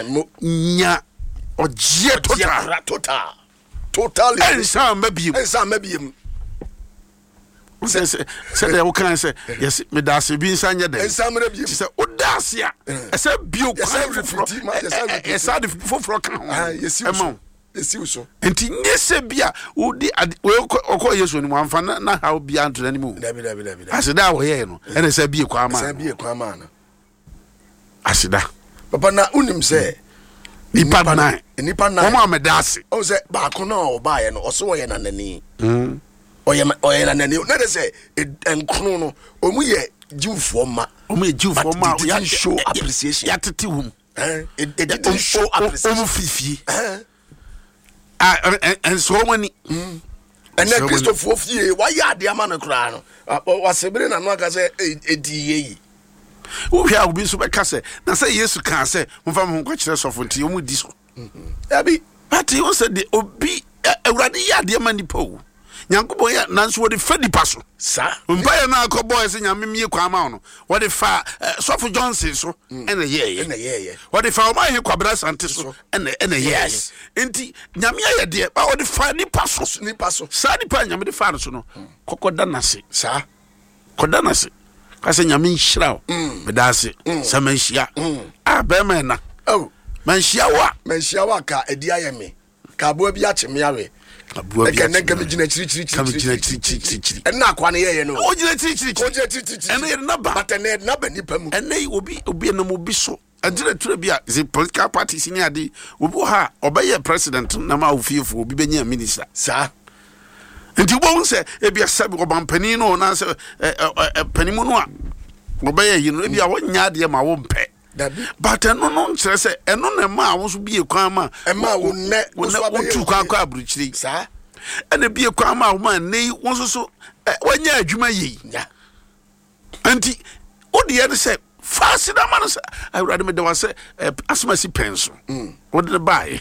nya ogie total ensa mabiem say we can say yes me da se bi nsa nya dem ensa mra biem say odase a esa bio esa de foforo kan ho yesi so enti nyese bia odi okọ Yesu ni mo amfa na how bia anto na ni mu dabi asida wo ye no ene sa bie kwa ma na asida papa na unim say nipa na o ma medase o say ba ko na o ba ye no o so wo ye na nani oye na nani na de say enkunu no o mu ye jiwfo ma ya show appreciation ya tete hum it didn't show appreciation fifi and so many and then Christopher fie why ya de ama no kra no wasebere na no aka say ediye wo hwa obi so be ka say na say Yesu kan say mfa mo nko kire sofo nti o mu di so abi but you said the obi awurade ya de ama nipa o nyankopon ya nanso wo de fa nipa so sa mpa ya na akọ boy say nyame mie kwa ma no wo de fa sofo Johnson so ene ye wo de fa o ma he kwabra sante so ene ye enti nyame ya de ba wo de fa nipa so sa nipa nyame de fa no so no kokoda nase sa koda nase ka se nyame nhira o bedase sa manhia be ma na manhia wa ka edi ayeme ka bo bi ache me awe ene kame gina chiri ena akwa ne ye no o gina chiri ene ye na ba but ene na ba nipa mu ene obi na mo bi so adire tura bi a the political parties ni ade obi ha obeye president na ma ofiefo obi benya minister sa nti bo se ebi asabi obampani no na se panimu no a obeye yi no ebi a wonya ade ma wo mpe but eno no nkyere se eno na ma wo so bie kwan ma wo ne wo tu kwa aburuchiri sa ene bie kwan ma wo ma nei wo so wanya adwuma yi anti odi ye se fast da man se awurade me de wa se asmasi penso odi bae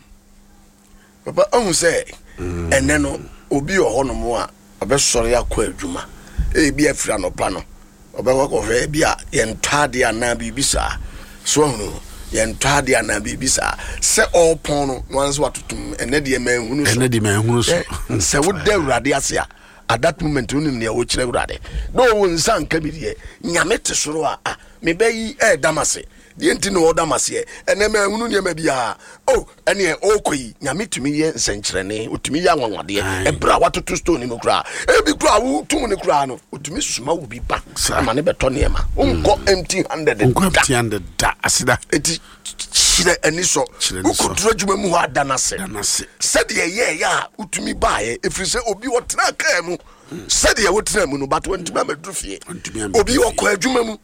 papa on se ene no obi ohono mo a obesore akọ adwuma bi afira no pa no obekọ hwe bia ye ntade ana bibisa so hunu ye ntade ana bibisa se opon no wanso atotum ene de manhunu so se wo da urade ase at that moment unim ne wo kire urade no wo nsan ka bidie nyame te soro a me bayi damase die nti no damase ene manhunu ne ma bia ene okoyi nyame tumi ye nsenkyerene otumi ya nwanwade ebra watoto stone no kra ebi kra wo tum ne kra no otumi suma wo bi ba ama ne beto ne ma onko empty handed da asida eti chire ani so ukudura djuma mu ha danase said ye ya utumi baaye efrise obi wotena ka mu said ye wotena mu no but wantuma madrufie obi okọ adwuma mu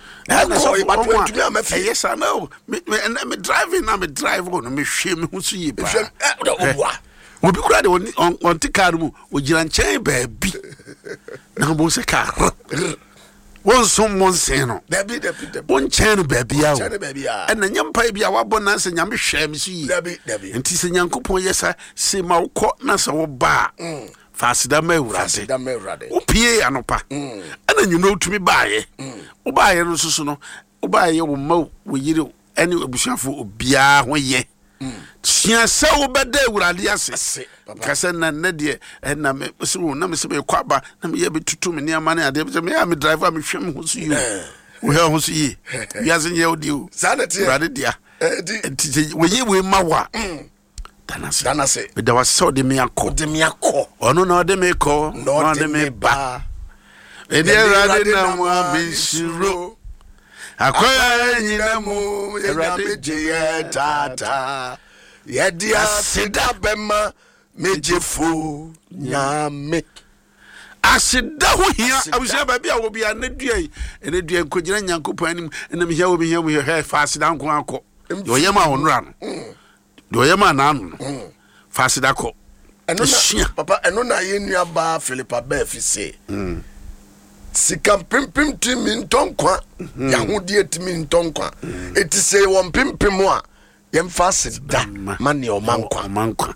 yes I know me driving na me drive on me hwe me hu so yi ba obi kura de on ti car mu o gira nchen ba bi na bo se car won som mon se no dabi won chen ba bia o na nyampa bia wabo na se nyame hwe me so yi dabi enti se nyankopon yesa se ma ukọ na se wo ba fasida mawurade opie anopa ana nyuno tumi baaye wo baaye no susu no wo baaye wo ma wo yire ani abusuafo obia ho ye sia se wo beda awurade ase kase na de na me se wo na me se be kwaba na me ye betutu me niama na ade me ya me driver me hwem ho so yi wo he ho so yi biaze ye odi o awurade dia wo ye we ma wa danase me da waso de me akọ ono na de me ko no de me ba e de rade na mo abisiro akoya nyina mo rade je tata ye dia sida bema mejefo nyame asida ho hia abusia ba bia wo bia na dua nkogina nyankopon anim na me hia wo me hia fa asida nko akọ yo yema onra no do yema na anu fasida ko papa eno na ye nua ba Philippa ba fise sika pimpim timi ntonkwa ya hodie timi ntonkwa eti se won pimpim a ye mfa sida mane o mankwa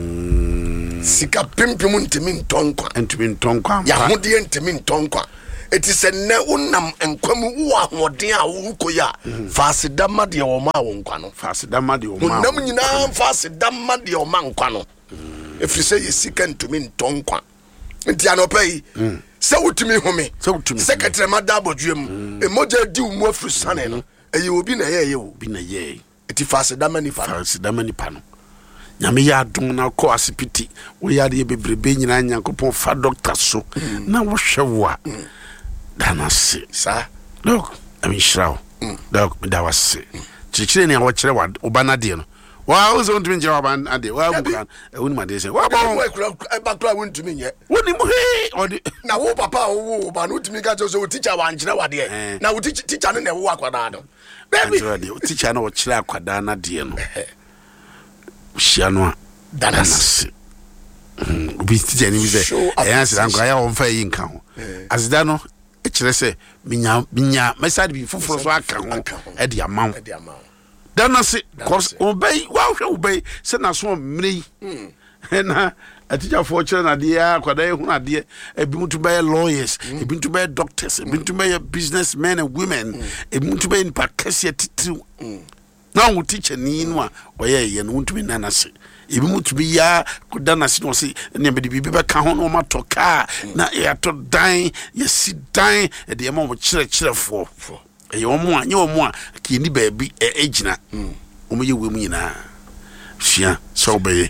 sika pimpim ntimi ntonkwa ya hodie ntimi ntonkwa it is a ne unam enkwamu wo ahoden a wo koya fasida ma de o ma wo nkwa no fasida ma de o ma unam nyina fasida ma de o ma nkwa no efiri se yesika ntumi ntonkwa nti anopai se wutumi home secretary madabodwem emoja di umu afru sane no eye obi na ye obi na ye eti fasida ma ni pa no nyame ya adom na ko asipiti wo ya de bebrebe nyina nyankopon fa doctor so na wo hwewa dana se sa look ami shrao look me da was chichire ne a wo kire wa obana de no wa wo so ntumi nje wa ban ade wa bukan woni ma de se wa ba ba kra won ntumi nye woni mu he ode na wo papa wo ba no ntumi ka so teacher wa nkire wa de na wo teacher ne wo akwada no baby teacher na wo kire akwada na de no shiano danase obi teacher ni bi se eyanse ranko ya won fa yi nka ho azida no e kire se minya mesade bi foforo so aka ho e de amam danase cause obey wa hwe obey se na so mrei na atija for kire na de akwada hu na de ebi mutu be lawyers ebi mutu be doctors ebi mutu be businessmen and women ebi mutu be in pakase titiri na wo teacher ni no a oye ye no ntumi nanase ebi mutubi ya kudanase no se ne be bibi be ka ho no ma toka na ya to dan ya si dan e de ma mo kire e omo a nye omo a ki ni baabi egina omo ye wemu nyina hia so beye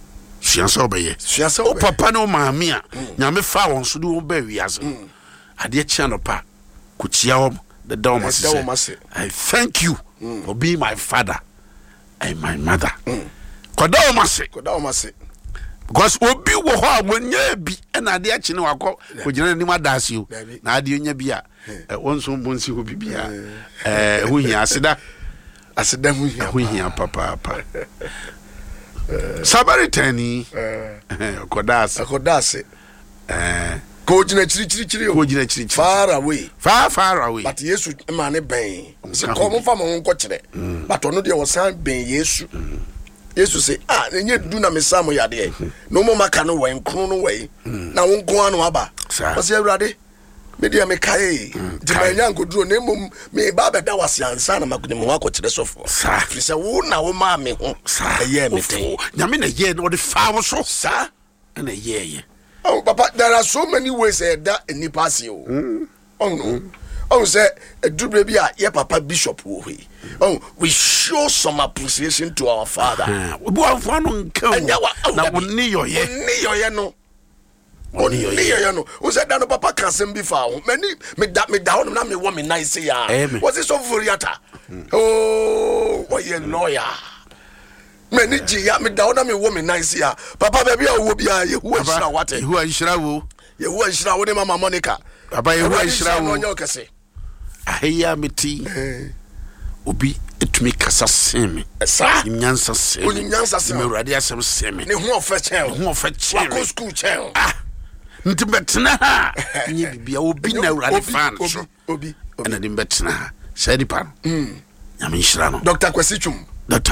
o papa no maami a nyame fa won so de wo ba wiase ade chia no pa ku chia wo the dome say I thank you for being my father and my mother. Koda omase. Because obi wo ho awonya bi na ade achi ne wakọ kogina ni madasi o. Na ade onya bi a wonso bonsi ho bibia. Hu hia aseda hu hia papa. Sabari tani kodase. Kojina chiri far away but yesu ma ne ben se kom fa mo nko kire but ono de wo san ben yesu say enye du na mesamo yade no mo maka no wen kro no we na wo nko anu aba o se awurade me dia me kai di manya nkoduro na mom me ba beda wase ansa na makune mo akọ kire sofo fi se wo na wo ma me ho eye me ten nyame na ye no de fa wo so sa na ye oh papa, there are so many ways that in Nipasi. Oh no. Oh say a baby your papa bishop oh we show some appreciation to our father. We have one na woni yo ye no. Oni yo no. O say that no papa can send be foul. Me da na me wo me nice ya. Was it so furiata? Oh, what you lawyer. Many ya me da na me wo me nice ya. Papa baby a wo bia ye wo shira wate. Hu anshira wo. Ye wo anshira wo ne mama Monica. Papa ye hu anshira wo. Onyo kese. Aheya meti. Obi etumi kasa semi. Sa. Nyansa semi. Oni nyansa semi. Me urade asem semi. Ne hu ofa chen. Wa ko school chen. Nti betena ha. Nyi bibia obi na urade fan so. Obi. Ana dim betena ha. Shadi pa. Nyame nshira no. Dr. Kwesichum.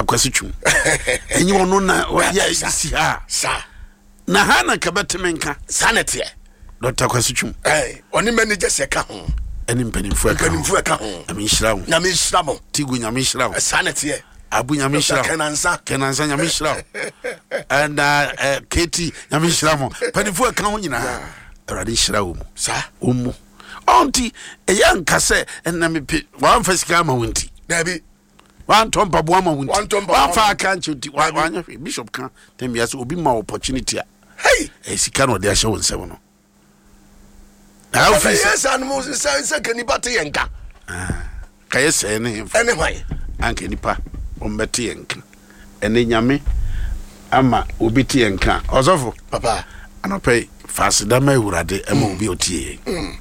Enyi wono na ya si ha. Sa. Na ha na kabetemenka. Sanete. Dr. Kwesichum. Oni manager se ka ho. Eni mpanimfu aka ho. Nyame nshira wo. Nyame nshira mo. Tigu nyame nshira wo. Sanete. Abu nyame nshira wo. Kenansa nyame nshira wo. And Katie nyame nshira mo. Mpanimfu aka ho nyina. Awurade nshira wo mu. Sa. Omu. Onti eya nkase na mepe wan fasika ma wonti. Dabi. One tompa boama wunti. One fa kanchi wunti. One bishop kan. Tell me as obi ma opportunity. Hey, sika no de ahye wonse no. Na office yes and Moses say kanipa te yenka. Kaye se ne. Anyway, anke nipa ombete yenka. Ene nyame ama obi te yenka. Osofo papa anope fasida ma ewurade ama obi otie.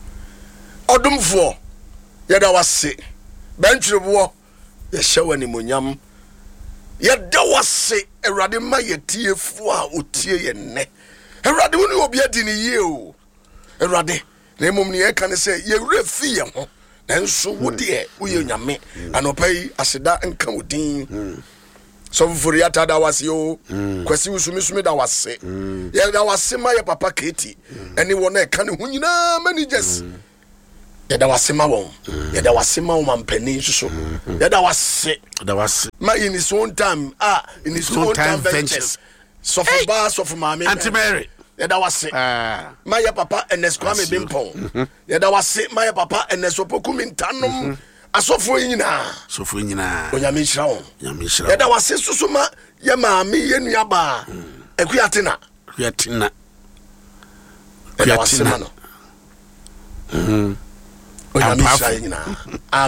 Odumfo yeda wase. Benchirebo ye shawani munyam ye da wase Ewurade ma ye tiefu a otie ye ne Ewurade woni obi adi ni ye o Ewurade na mom ne ye kan se ye refi ye ho nanso wo de wo ye nyame anopai aseda nka odin so furiata da wase o kwasi usumi da wase ye da wase ma ye papa Keti eni wo na kan ho nyina managers yɛda wase ma wɔn yɛda wase ma wɔn mpanin so yɛda wase ma in his own time in his own time ventures sɔfo ba sɔfo maame Auntie Mary yɛda wase ma yɛ papa Ernest Kwame Bimpɔn yɛda wase ma yɛ papa Ernest Opoku Mintanom asɔfo nyinaa onyame nhyira wɔn yɛda wase susu ma yɛ maame yɛ nuaba Akuyatena yɛda wase ma no onyame nhyira nyinaa